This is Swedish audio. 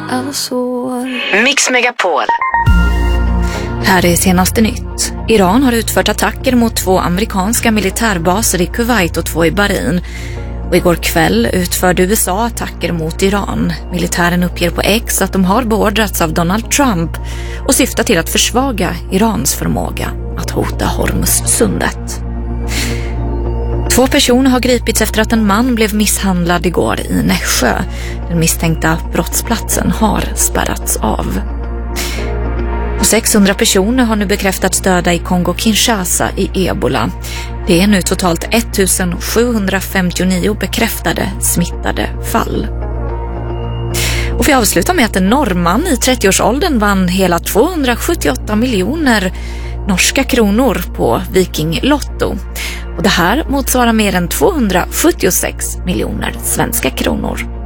alla sår. Mix Megapol. Här är senaste nytt. Iran har utfört attacker mot 2 amerikanska militärbaser i Kuwait och 2 i Bahrain. Och igår kväll utförde USA attacker mot Iran. Militären uppger på X att de har beordrats av Donald Trump och syftar till att försvaga Irans förmåga att hota Hormuzsundet. 2 personer har gripits efter att en man blev misshandlad igår i Nässjö. Den misstänkta brottsplatsen har spärrats av. Och 600 personer har nu bekräftats döda i Kongo-Kinshasa i Ebola. Det är nu totalt 1759 bekräftade smittade fall. Och vi avslutar med att en norrman i 30-årsåldern vann hela 278 miljoner norska kronor på Viking Lotto. Och det här motsvarar mer än 276 miljoner svenska kronor.